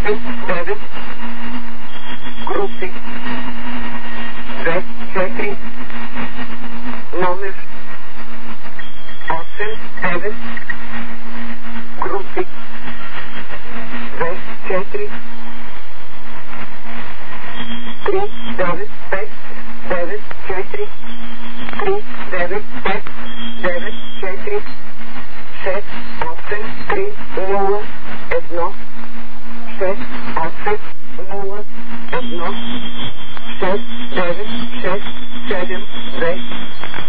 9 групи 2, 4 номер 8, 9 групи 2, 4 3, 9, 5, 9, 4 3, 9, 5, 9, 4 6, 8, 3, 0, 1 6, 8, 0, 1 6, 9, 6, 7, 2